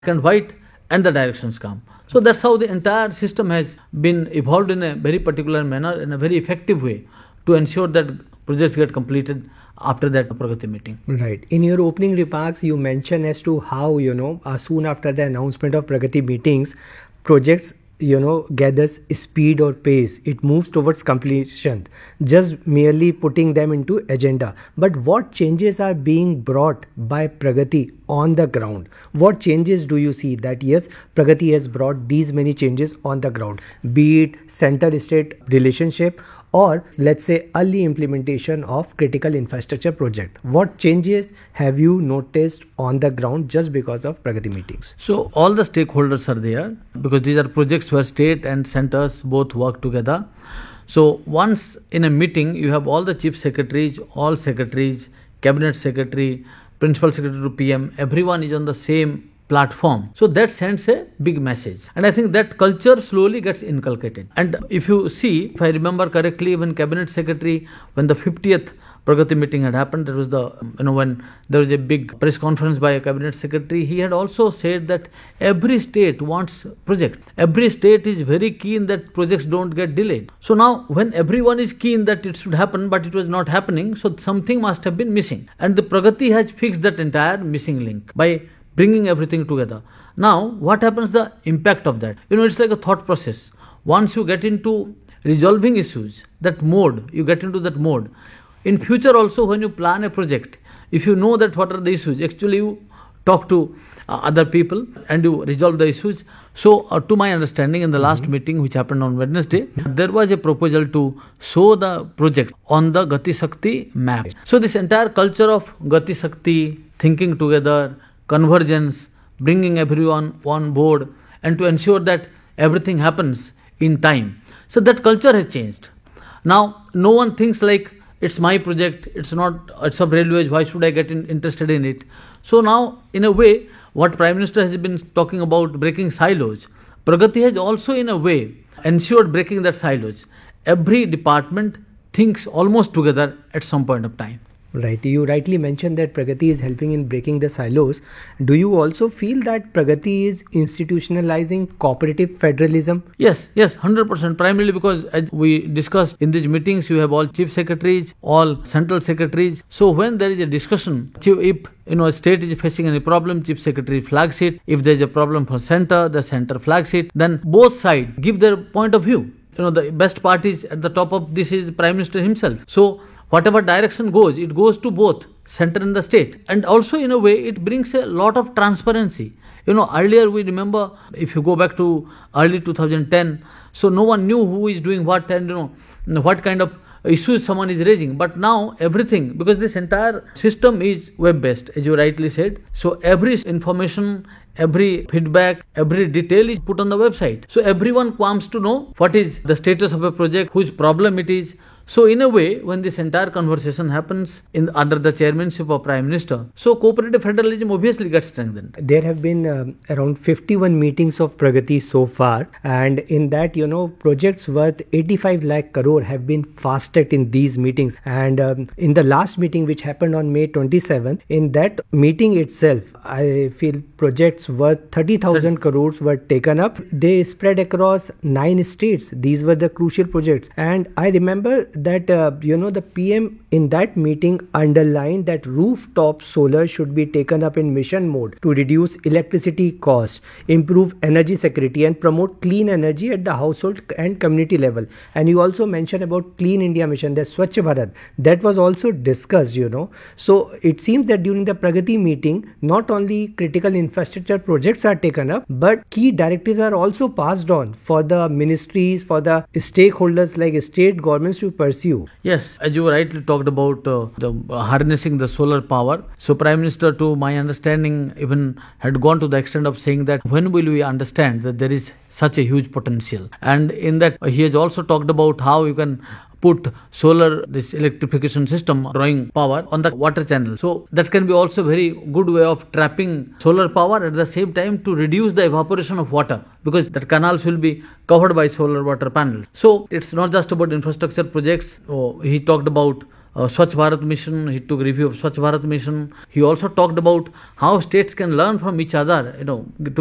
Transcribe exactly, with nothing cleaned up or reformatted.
and white and the directions come. So that's how the entire system has been evolved in a very particular manner, in a very effective way, to ensure that projects get completed after that Pragati meeting. Right. In your opening remarks, you mentioned as to how, you know, uh, soon after the announcement of Pragati meetings, projects, you know, gathers speed or pace. It moves towards completion, just merely putting them into agenda. But what changes are being brought by Pragati on the ground? What changes do you see that, yes, Pragati has brought these many changes on the ground, be it center-state relationship or let's say early implementation of critical infrastructure project? What changes have you noticed on the ground just because of Pragati meetings? So all the stakeholders are there, because these are projects where state and centers both work together. So once in a meeting, you have all the chief secretaries, all secretaries, cabinet secretary, principal secretary to P M, everyone is on the same platform. So that sends a big message. And I think that culture slowly gets inculcated. And if you see, if I remember correctly, when cabinet secretary, when the fiftieth Pragati meeting had happened, there was the, you know, when there was a big press conference by a cabinet secretary, he had also said that every state wants project. Every state is very keen that projects don't get delayed. So now when everyone is keen that it should happen, but it was not happening, so something must have been missing. And the Pragati has fixed that entire missing link by bringing everything together. Now, what happens, the impact of that? You know, it's like a thought process. Once you get into resolving issues, that mode, you get into that mode. In future also, when you plan a project, if you know that what are the issues, actually you talk to uh, other people and you resolve the issues. So, uh, to my understanding, in the last mm-hmm. meeting which happened on Wednesday, mm-hmm. there was a proposal to show the project on the Gati Shakti map. So, this entire culture of Gati Shakti, thinking together, convergence, bringing everyone on board, and to ensure that everything happens in time. So that culture has changed. Now, no one thinks like, it's my project, it's not, it's of railways, why should I get in, interested in it? So now, in a way, what Prime Minister has been talking about, breaking silos, Pragati has also in a way ensured breaking that silos. Every department thinks almost together at some point of time. Right. You rightly mentioned that Pragati is helping in breaking the silos. Do you also feel that Pragati is institutionalizing cooperative federalism? Yes, yes, one hundred percent. Primarily because, as we discussed in these meetings, you have all chief secretaries, all central secretaries. So when there is a discussion, if you know a state is facing any problem, chief secretary flags it. If there is a problem for center, the center flags it. Then both sides give their point of view. You know, the best part is at the top of this is Prime Minister himself. So whatever direction goes, it goes to both center and the state. And also in a way, it brings a lot of transparency. You know, earlier we remember, if you go back to early two thousand ten, so no one knew who is doing what and, you know, what kind of issues someone is raising. But now everything, because this entire system is web-based, as you rightly said. So every information, every feedback, every detail is put on the website. So everyone comes to know what is the status of a project, whose problem it is. So in a way, when this entire conversation happens in under the chairmanship of Prime Minister, so cooperative federalism obviously gets strengthened. There have been um, around fifty-one meetings of Pragati so far, and in that, you know, projects worth eighty-five lakh crore have been fast-tracked in these meetings. And um, in the last meeting, which happened on May twenty-seventh, in that meeting itself, I feel projects worth thirty thousand crores were taken up. They spread across nine states. These were the crucial projects. And I remember that, uh, you know, the P M in that meeting underlined that rooftop solar should be taken up in mission mode to reduce electricity costs, improve energy security, and promote clean energy at the household and community level. And you also mentioned about Clean India Mission, the Swachh Bharat. That was also discussed, you know. So it seems that during the Pragati meeting, not only critical infrastructure projects are taken up, but key directives are also passed on for the ministries, for the stakeholders like state governments to pursue. Yes, as you rightly talked about uh, the uh, harnessing the solar power. So Prime Minister, to my understanding, even had gone to the extent of saying that when will we understand that there is such a huge potential. And in that, uh, he has also talked about how you can put solar, this electrification system, drawing power on the water channel. So that can be also a very good way of trapping solar power at the same time to reduce the evaporation of water, because that canals will be covered by solar water panels. So it's not just about infrastructure projects. Oh, he talked about uh, Swachh Bharat Mission. He took review of Swachh Bharat Mission. He also talked about how states can learn from each other, you know, to